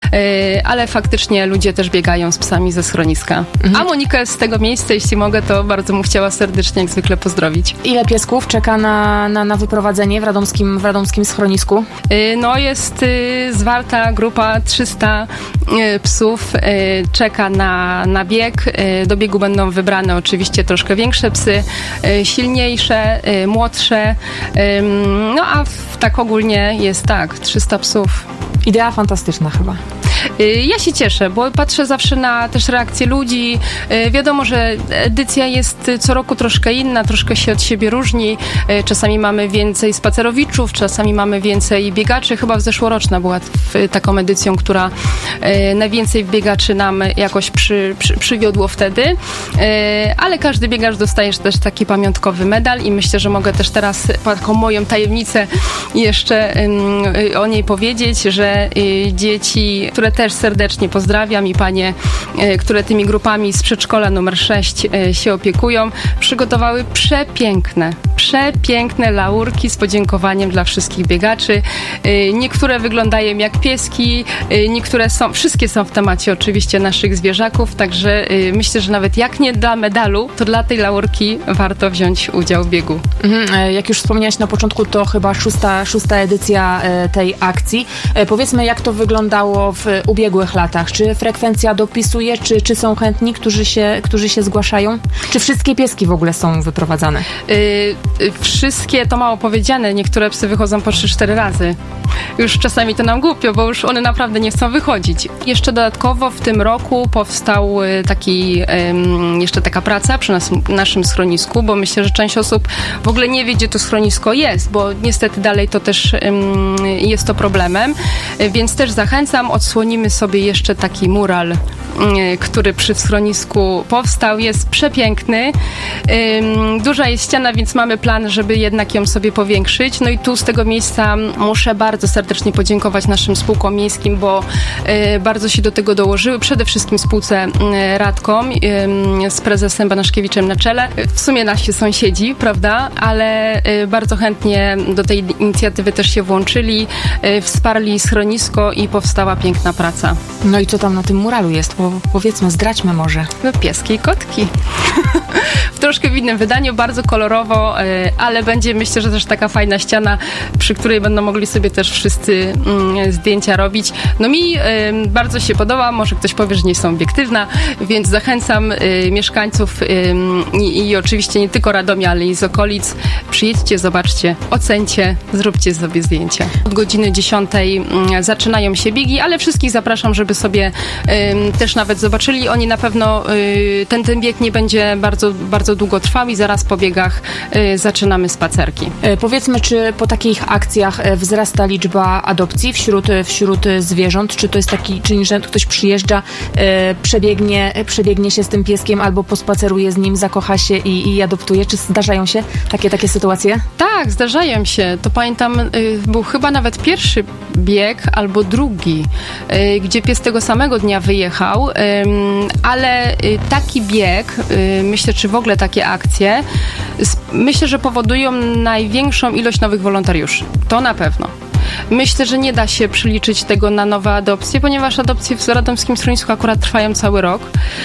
ale faktycznie ludzie też biegają z psami ze schroniska. A Monikę z tego miejsca, jeśli mogę, to bardzo mu chciała serdecznie jak zwykle pozdrowić. Ile piesków czeka na wyprowadzenie w radomskim schronisku? No jest zwarta grupa 300 psów, czeka na bieg. Do biegu będą wybrane oczywiście troszkę większe psy, silniejsze, młodsze, no a tak ogólnie jest 300 psów. Idea fantastyczna chyba. Ja się cieszę, bo patrzę zawsze na też reakcje ludzi. Wiadomo, że edycja jest co roku troszkę inna, troszkę się od siebie różni. Czasami mamy więcej spacerowiczów, czasami mamy więcej biegaczy. Chyba zeszłoroczna była taką edycją, która najwięcej biegaczy nam jakoś przywiodło wtedy. Ale każdy biegacz dostaje też taki pamiątkowy medal i myślę, że mogę też teraz taką moją tajemnicę jeszcze o niej powiedzieć, że dzieci, które też serdecznie pozdrawiam i panie, które tymi grupami z przedszkola numer 6 się opiekują, przygotowały przepiękne laurki z podziękowaniem dla wszystkich biegaczy. Niektóre wyglądają jak pieski, wszystkie są w temacie oczywiście naszych zwierzaków, także myślę, że nawet jak nie dla medalu, to dla tej laurki warto wziąć udział w biegu. Jak już wspomniałaś na początku, to chyba szósta edycja tej akcji. Powiedzmy, jak to wyglądało w ubiegłych latach? Czy frekwencja dopisuje? Czy są chętni, którzy się zgłaszają? Czy wszystkie pieski w ogóle są wyprowadzane? Wszystkie to mało powiedziane. Niektóre psy wychodzą po 3-4 razy. Już czasami to nam głupio, bo już one naprawdę nie chcą wychodzić. Jeszcze dodatkowo w tym roku powstał jeszcze taka praca przy naszym schronisku, bo myślę, że część osób w ogóle nie wie, gdzie to schronisko jest, bo niestety dalej to też jest to problemem. Więc też zachęcam, odsłonimy sobie jeszcze taki mural, który przy schronisku powstał. Jest przepiękny. Duża jest ściana, więc mamy plan, żeby jednak ją sobie powiększyć. No i tu z tego miejsca muszę bardzo serdecznie podziękować naszym spółkom miejskim, bo bardzo się do tego dołożyły. Przede wszystkim spółce Radkom z prezesem Banaszkiewiczem na czele. W sumie nasi sąsiedzi, prawda? Ale bardzo chętnie do tej inicjatywy też się włączyli, wsparli schronisko i powstała piękna praca. No i co tam na tym muralu jest? Powiedzmy, zdradźmy może. No, pieski i kotki. W troszkę w innym wydaniu, bardzo kolorowo, ale będzie, myślę, że też taka fajna ściana, przy której będą mogli sobie też wszyscy zdjęcia robić. No mi bardzo się podoba, może ktoś powie, że nie są obiektywna, więc zachęcam mieszkańców i oczywiście nie tylko Radomia, ale i z okolic. Przyjedźcie, zobaczcie, ocencie, zróbcie sobie zdjęcia. Od godziny 10 zaczynają się biegi, ale wszystkich zapraszam, żeby sobie też nawet zobaczyli. Oni na pewno, ten bieg nie będzie bardzo, bardzo długo trwał i zaraz po biegach zaczynamy spacerki. Powiedzmy, czy po takich akcjach wzrasta liczba adopcji wśród zwierząt? Czy to jest taki czyn, że ktoś przyjeżdża, przebiegnie się z tym pieskiem albo pospaceruje z nim, zakocha się i adoptuje? Czy zdarzają się takie sytuacje? Tak, zdarzają się. To pamiętam, był chyba nawet pierwszy bieg albo drugi, gdzie pies tego samego dnia wyjechał, ale taki bieg, myślę, czy w ogóle takie akcje, myślę, że powodują największą ilość nowych wolontariuszy. To na pewno. Myślę, że nie da się przeliczyć tego na nowe adopcje, ponieważ adopcje w radomskim schronisku akurat trwają cały rok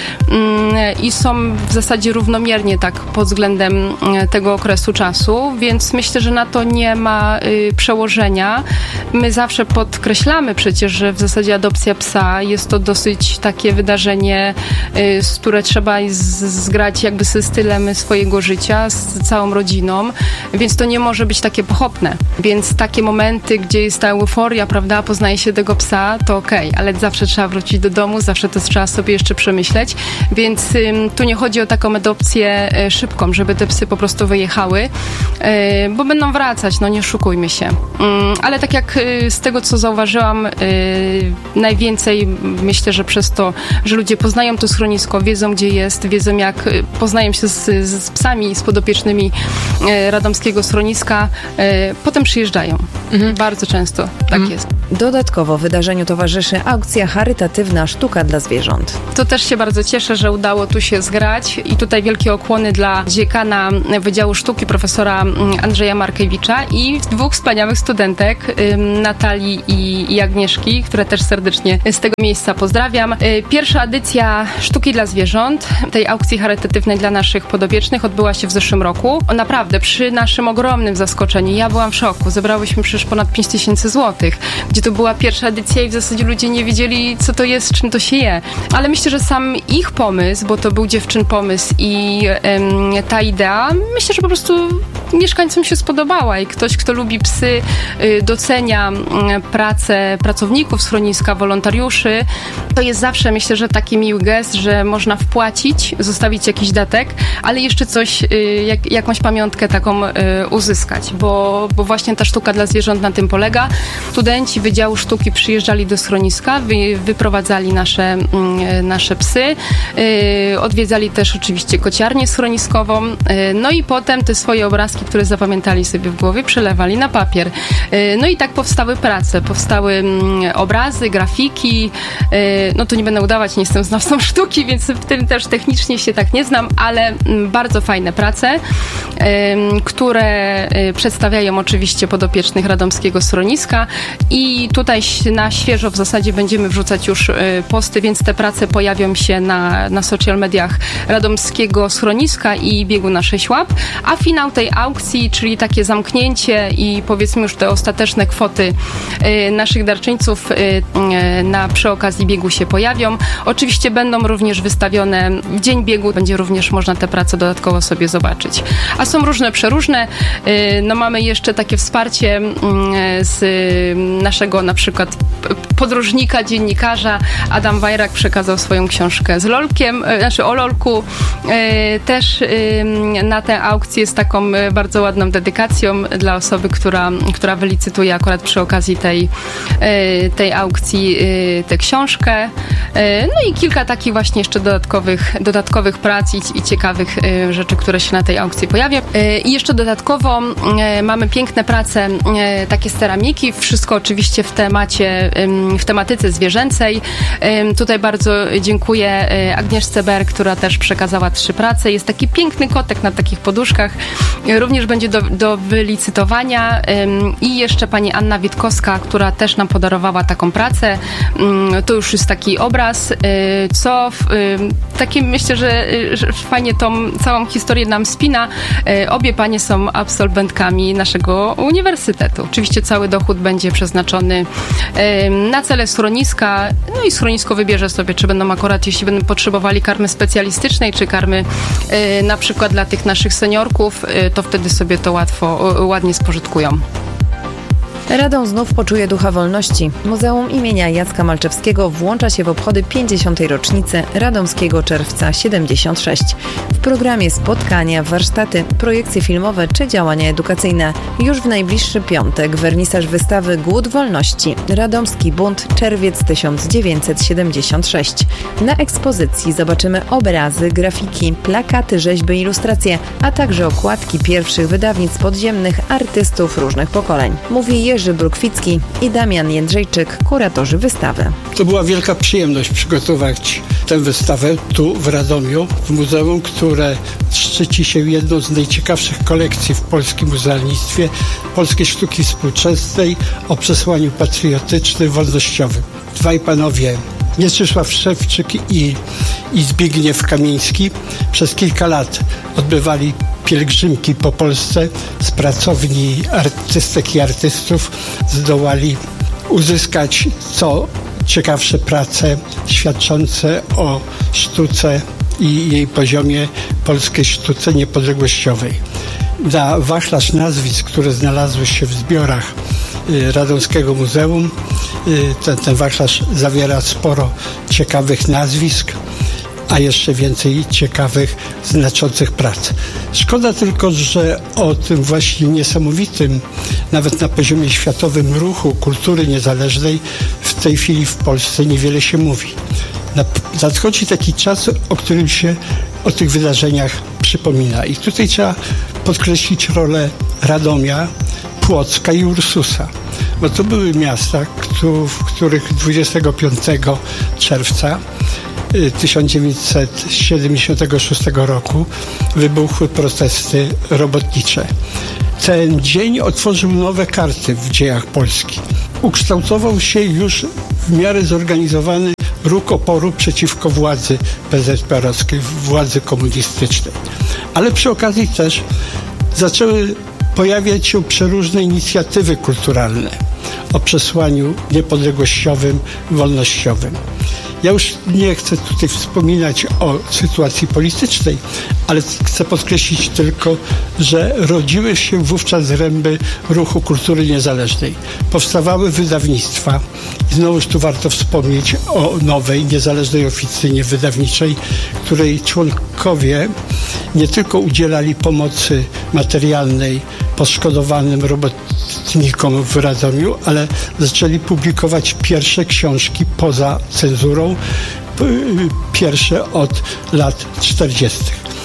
i są w zasadzie równomiernie tak pod względem tego okresu czasu, więc myślę, że na to nie ma przełożenia. My zawsze podkreślamy przecież, że w zasadzie adopcja psa jest to dosyć takie wydarzenie, które trzeba zgrać jakby ze stylem swojego życia, z całą rodziną, więc to nie może być takie pochopne. Więc takie momenty, gdzie jest ta euforia, prawda, poznaje się tego psa, to okej, ale zawsze trzeba wrócić do domu, zawsze to trzeba sobie jeszcze przemyśleć, więc tu nie chodzi o taką adopcję szybką, żeby te psy po prostu wyjechały, bo będą wracać, no nie oszukujmy się. Ale tak jak z tego, co zauważyłam, najwięcej myślę, że przez to, że ludzie poznają to schronisko, wiedzą, gdzie jest, wiedzą, jak poznają się z psami, z podopiecznymi radomskiego schroniska, potem przyjeżdżają. Bardzo często często tak jest. Dodatkowo wydarzeniu towarzyszy aukcja charytatywna Sztuka dla zwierząt. To też się bardzo cieszę, że udało tu się zgrać i tutaj wielkie okłony dla dziekana Wydziału Sztuki, profesora Andrzeja Markiewicza i 2 wspaniałych studentek, Natalii i Agnieszki, które też serdecznie z tego miejsca pozdrawiam. Pierwsza edycja Sztuki dla zwierząt, tej aukcji charytatywnej dla naszych podopiecznych odbyła się w zeszłym roku. Naprawdę, przy naszym ogromnym zaskoczeniu, ja byłam w szoku, zebrałyśmy przecież ponad 5000 złotych, gdzie to była pierwsza edycja i w zasadzie ludzie nie wiedzieli, co to jest, czym to się je. Ale myślę, że sam ich pomysł, bo to był dziewczyn pomysł i ta idea, myślę, że po prostu mieszkańcom się spodobała i ktoś, kto lubi psy, docenia pracę pracowników schroniska, wolontariuszy, to jest zawsze, myślę, że taki miły gest, że można wpłacić, zostawić jakiś datek, ale jeszcze coś, jakąś pamiątkę taką uzyskać, bo właśnie ta sztuka dla zwierząt na tym polega. Studenci Wydziału Sztuki przyjeżdżali do schroniska, wyprowadzali nasze psy, odwiedzali też oczywiście kociarnię schroniskową, no i potem te swoje obrazki, które zapamiętali sobie w głowie, przelewali na papier. No i tak powstały prace, powstały obrazy, grafiki, no to nie będę udawać, nie jestem znawcą sztuki, więc w tym też technicznie się tak nie znam, ale bardzo fajne prace, które przedstawiają oczywiście podopiecznych radomskiego schroniska i tutaj na świeżo w zasadzie będziemy wrzucać już posty, więc te prace pojawią się na social mediach radomskiego schroniska i biegu na 6 łap, a finał tej aukcji, czyli takie zamknięcie i powiedzmy już te ostateczne kwoty naszych darczyńców przy okazji biegu się pojawią. Oczywiście będą również wystawione w dzień biegu, będzie również można te prace dodatkowo sobie zobaczyć. A są różne, przeróżne. No mamy jeszcze takie wsparcie z naszego na przykład podróżnika, dziennikarza. Adam Wajrak przekazał swoją książkę z Lolkiem, o Lolku. Też na tę aukcję z taką bardzo ładną dedykacją dla osoby, która wylicytuje akurat przy okazji tej aukcji tę książkę. No i kilka takich właśnie jeszcze dodatkowych prac i ciekawych rzeczy, które się na tej aukcji pojawią. I jeszcze dodatkowo mamy piękne prace takie z ceramiki, wszystko oczywiście w tematyce zwierzęcej. Tutaj bardzo dziękuję Agnieszce Ber, która też przekazała 3 prace. Jest taki piękny kotek na takich poduszkach. Również będzie do wylicytowania. I jeszcze pani Anna Witkowska, która też nam podarowała taką pracę. To już jest taki obraz, co takie myślę, że fajnie tą całą historię nam spina. Obie panie są absolwentkami naszego uniwersytetu. Oczywiście cały dochód będzie przeznaczony na cele schroniska, no i schronisko wybierze sobie, czy będą akurat, jeśli będą potrzebowali karmy specjalistycznej, czy karmy na przykład dla tych naszych seniorków, to wtedy sobie to ładnie spożytkują. Radom znów poczuje ducha wolności. Muzeum imienia Jacka Malczewskiego włącza się w obchody 50. rocznicy Radomskiego Czerwca 76. W programie spotkania, warsztaty, projekcje filmowe czy działania edukacyjne. Już w najbliższy piątek wernisaż wystawy Głód Wolności. Radomski bunt, czerwiec 1976. Na ekspozycji zobaczymy obrazy, grafiki, plakaty, rzeźby, ilustracje, a także okładki pierwszych wydawnictw podziemnych artystów różnych pokoleń. Mówi Jerzy Brukwicki i Damian Jędrzejczyk, kuratorzy wystawy. To była wielka przyjemność przygotować tę wystawę tu w Radomiu, w muzeum, które szczyci się jedną z najciekawszych kolekcji w polskim muzealnictwie polskiej sztuki współczesnej o przesłaniu patriotycznym, wolnościowym. Dwaj panowie, Mieczysław Szewczyk i Zbigniew Kamiński, przez kilka lat odbywali pielgrzymki po Polsce. Z pracowni artystek i artystów zdołali uzyskać co ciekawsze prace świadczące o sztuce i jej poziomie polskiej sztuce niepodległościowej. Na wachlarz nazwisk, które znalazły się w zbiorach Radomskiego Muzeum, ten wachlarz zawiera sporo ciekawych nazwisk, a jeszcze więcej ciekawych, znaczących prac. Szkoda tylko, że o tym właśnie niesamowitym, nawet na poziomie światowym, ruchu kultury niezależnej w tej chwili w Polsce niewiele się mówi. Nadchodzi taki czas, o którym się o tych wydarzeniach przypomina. I tutaj trzeba podkreślić rolę Radomia, Płocka i Ursusa. Bo to były miasta, w których 25 czerwca 1976 roku wybuchły protesty robotnicze. Ten dzień otworzył nowe karty w dziejach Polski. Ukształtował się już w miarę zorganizowany ruch oporu przeciwko władzy PZPR-owskiej, władzy komunistycznej. Ale przy okazji też zaczęły pojawiać się przeróżne inicjatywy kulturalne o przesłaniu niepodległościowym, wolnościowym. Ja już nie chcę tutaj wspominać o sytuacji politycznej, ale chcę podkreślić tylko, że rodziły się wówczas zręby ruchu kultury niezależnej. Powstawały wydawnictwa i znowuż tu warto wspomnieć o nowej, niezależnej oficynie wydawniczej, której członkowie nie tylko udzielali pomocy materialnej poszkodowanym robotnikom w Radomiu, ale zaczęli publikować pierwsze książki poza cenzurą, pierwsze od lat 40.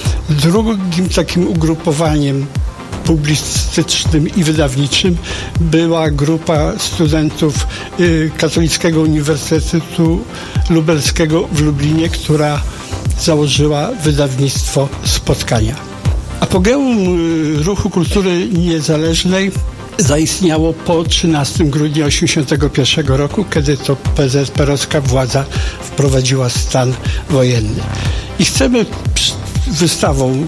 Drugim takim ugrupowaniem publicystycznym i wydawniczym była grupa studentów Katolickiego Uniwersytetu Lubelskiego w Lublinie, która założyła wydawnictwo Spotkania. Apogeum ruchu kultury niezależnej zaistniało po 13 grudnia 1981 roku, kiedy to PZPR-owska władza wprowadziła stan wojenny. I chcemy wystawą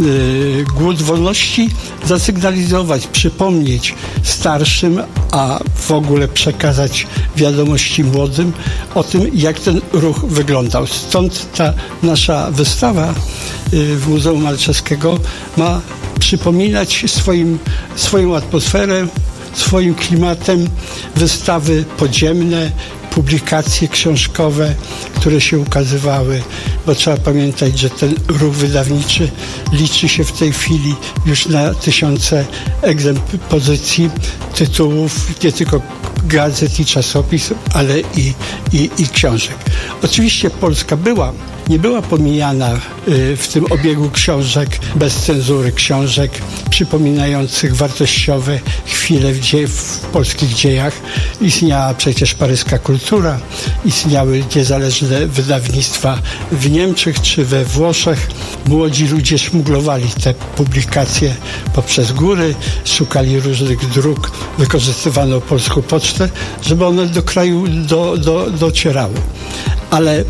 Głód Wolności zasygnalizować, przypomnieć starszym, a w ogóle przekazać wiadomości młodym o tym, jak ten ruch wyglądał. Stąd ta nasza wystawa w Muzeum Malczewskiego ma przypominać swoją atmosferę, swoim klimatem wystawy podziemne, publikacje książkowe, które się ukazywały, bo trzeba pamiętać, że ten ruch wydawniczy liczy się w tej chwili już na tysiące pozycji, tytułów, nie tylko gazet i czasopism, ale i książek. Oczywiście Polska nie była pomijana w tym obiegu książek bez cenzury, książek przypominających wartościowe chwile w polskich dziejach. Istniała przecież paryska kultura, istniały niezależne wydawnictwa w Niemczech czy we Włoszech. Młodzi ludzie szmuglowali te publikacje poprzez góry, szukali różnych dróg, wykorzystywano polską pocztę, żeby one do kraju docierały. Ale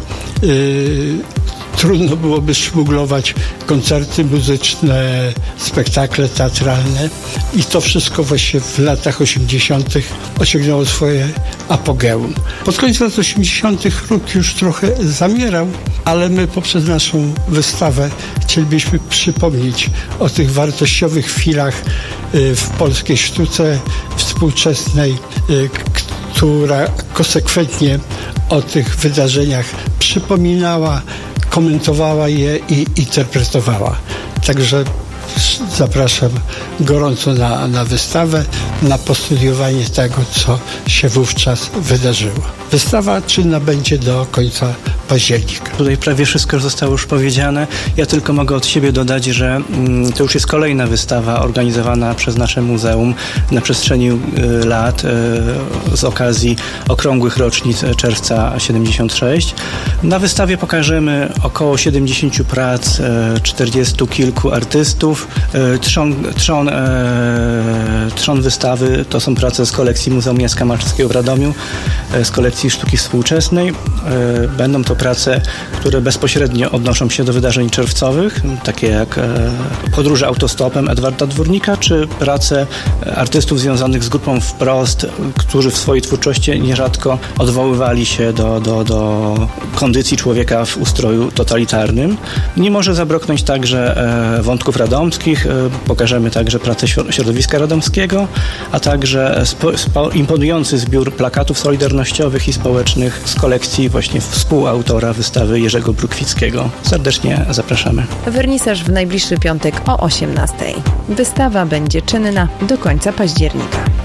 trudno byłoby szmuglować koncerty muzyczne, spektakle teatralne i to wszystko właśnie w latach 80. osiągnęło swoje apogeum. Pod koniec lat 80. ruch już trochę zamierał, ale my poprzez naszą wystawę chcielibyśmy przypomnieć o tych wartościowych chwilach w polskiej sztuce współczesnej, która konsekwentnie o tych wydarzeniach przypominała, komentowała je i interpretowała. Także zapraszam gorąco na wystawę, na postudiowanie tego, co się wówczas wydarzyło. Wystawa czynna będzie do końca października. Tutaj prawie wszystko zostało już powiedziane. Ja tylko mogę od siebie dodać, że to już jest kolejna wystawa organizowana przez nasze muzeum na przestrzeni lat z okazji okrągłych rocznic czerwca 76. Na wystawie pokażemy około 70 prac 40 kilku artystów. Trzon wystawy to są prace z kolekcji Muzeum Jacka Malczewskiego w Radomiu, z kolekcji sztuki współczesnej. Będą to prace, które bezpośrednio odnoszą się do wydarzeń czerwcowych, takie jak podróże autostopem Edwarda Dwórnika, czy prace artystów związanych z grupą Wprost, którzy w swojej twórczości nierzadko odwoływali się do kondycji człowieka w ustroju totalitarnym. Nie może zabraknąć także wątków radomskich. Pokażemy także pracę środowiska radomskiego, a także imponujący zbiór plakatów solidarnościowych i społecznych z kolekcji właśnie współautora wystawy Jerzego Brukwickiego. Serdecznie zapraszamy. Wernisaż w najbliższy piątek o 18:00. Wystawa będzie czynna do końca października.